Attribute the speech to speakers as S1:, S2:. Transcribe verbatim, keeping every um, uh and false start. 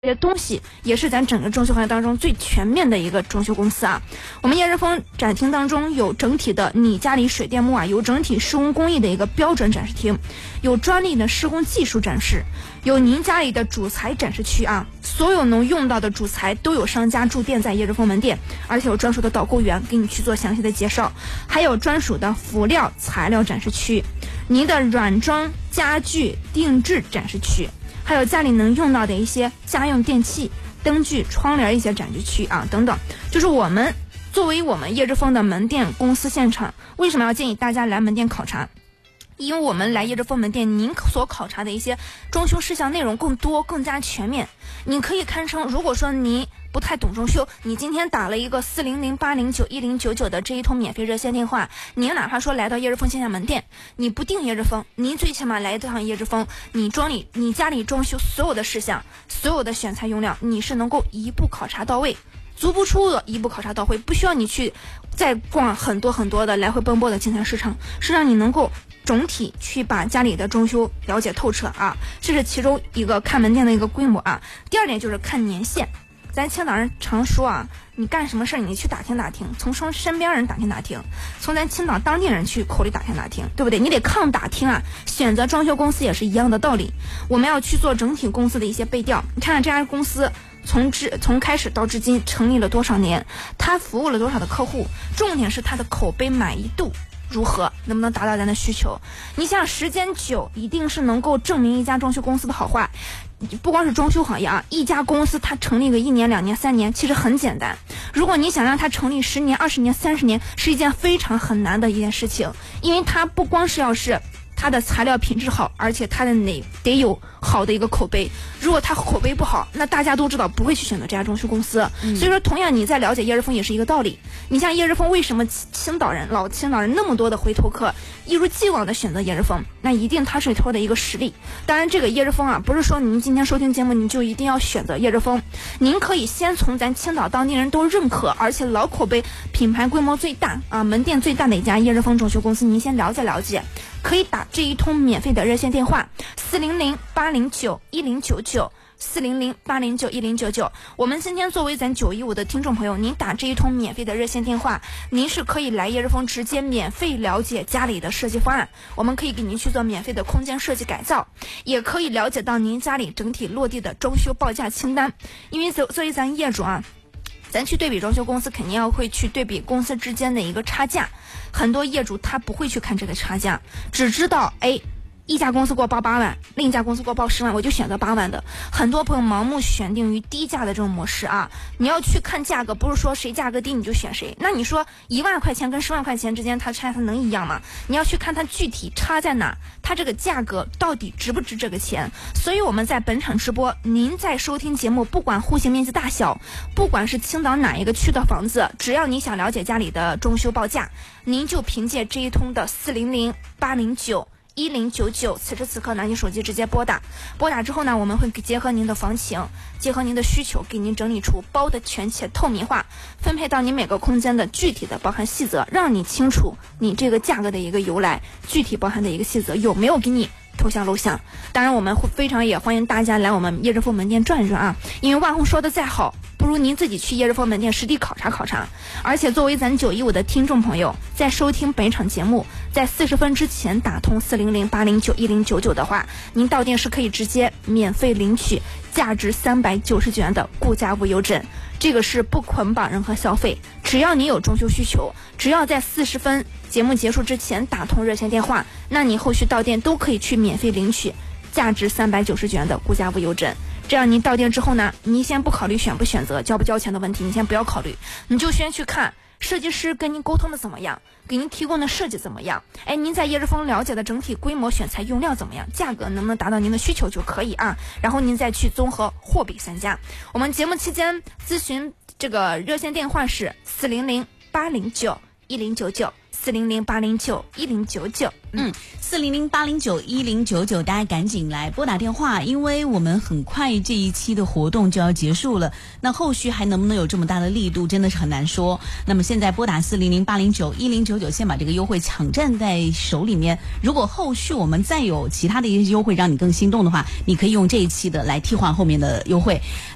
S1: 这些东西也是咱整个装修行业当中最全面的一个装修公司啊。我们叶日丰展厅当中有整体的你家里水电木啊，有整体施工工艺的一个标准展示厅，有专利的施工技术展示，有您家里的主材展示区啊，所有能用到的主材都有商家驻店在叶日丰门店，而且有专属的导购员给你去做详细的介绍，还有专属的辅料材料展示区，您的软装家具定制展示区，还有家里能用到的一些家用电器、灯具、窗帘一些展示区啊等等。就是我们作为我们叶日丰的门店公司现场，为什么要建议大家来门店考察？因为我们来叶日丰门店，您所考察的一些装修事项内容更多、更加全面。你可以堪称，如果说你不太懂装修，你今天打了一个四零零八零九一零九九的这一通免费热线电话，您哪怕说来到叶日丰线下门店，你不定叶日丰，您最起码来一趟叶日丰，你装里你家里装修所有的事项，所有的选材用料，你是能够一步考察到位。足不出额，一步考察到位，不需要你去再逛很多很多的来回奔波的青菜市场，是让你能够总体去把家里的装修了解透彻啊，这是其中一个看门店的一个规模啊。第二点就是看年限，咱青岛人常说啊，你干什么事儿你去打听打听，从身身边人打听打听，从咱青岛当地人去口里打听打听，对不对？你得抗打听啊。选择装修公司也是一样的道理，我们要去做整体公司的一些背调，你看看这家公司从至从开始到至今成立了多少年，他服务了多少的客户，重点是他的口碑满意度如何，能不能达到咱的需求。你想时间久一定是能够证明一家装修公司的好坏，不光是装修行业啊，一家公司它成立个一年两年三年其实很简单，如果你想让它成立十年二十年三十年，是一件非常很难的一件事情。因为它不光是要是它的材料品质好，而且它的哪得有好的一个口碑，如果它口碑不好，那大家都知道不会去选择这家装修公司、嗯、所以说同样你在了解叶日丰也是一个道理。你像叶日丰为什么青岛人老青岛人那么多的回头客一如既往的选择叶日丰，那一定它是托的一个实力。当然这个叶日丰啊，不是说您今天收听节目你就一定要选择叶日丰，您可以先从咱青岛当地人都认可而且老口碑品牌规模最大啊门店最大的一家叶日丰装修公司，您先了解了解，可以打这一通免费的热线电话四零零八零九一零九九四零零八零九一零九九。我们今天作为咱九一五的听众朋友，您打这一通免费的热线电话，您是可以来叶日丰直接免费了解家里的设计方案，我们可以给您去做免费的空间设计改造，也可以了解到您家里整体落地的装修报价清单。因为作为咱业主啊，咱去对比装修公司肯定要会去对比公司之间的一个差价，很多业主他不会去看这个差价，只知道哎一家公司给我报八万，另一家公司给我报十万，我就选择八万的。很多朋友盲目选定于低价的这种模式啊，你要去看价格，不是说谁价格低你就选谁。那你说一万块钱跟十万块钱之间它差它能一样吗？你要去看它具体差在哪，它这个价格到底值不值这个钱。所以我们在本场直播，您在收听节目，不管户型面积大小，不管是青岛哪一个区的房子，只要你想了解家里的装修报价，您就凭借这一通的四零零八零九一零九九，此时此刻拿你手机直接拨打，拨打之后呢，我们会结合您的房情，结合您的需求，给您整理出包的全且透明化，分配到你每个空间的具体的包含细则，让你清楚你这个价格的一个由来，具体包含的一个细则有没有给你偷香漏香。当然我们会非常也欢迎大家来我们叶日丰门店转一转啊，因为万红说的再好，不如您自己去叶日丰门店实地考察考察。而且作为咱九一五的听众朋友，在收听本场节目在四十分之前打通四零零八零九一零九九的话，您到店是可以直接免费领取价值三百九十九元的顾家无忧枕，这个是不捆绑任何消费，只要你有装修需求，只要在四十分节目结束之前打通热线电话，那你后续到店都可以去免费领取价值三百九十九元的顾家无忧枕。这样您到店之后呢，你先不考虑选不选择交不交钱的问题，你先不要考虑，你就先去看设计师跟您沟通的怎么样，给您提供的设计怎么样，哎，您在叶日丰了解的整体规模选材用料怎么样，价格能不能达到您的需求就可以啊，然后您再去综合货比三家。我们节目期间咨询这个热线电话是四零零八零九一零九九四零零八零九一零九九。
S2: 嗯，四零零八零九一零九九，大家赶紧来拨打电话，因为我们很快这一期的活动就要结束了，那后续还能不能有这么大的力度，真的是很难说。那么现在拨打四零零八零九一零九九，先把这个优惠抢占在手里面。如果后续我们再有其他的一些优惠让你更心动的话，你可以用这一期的来替换后面的优惠。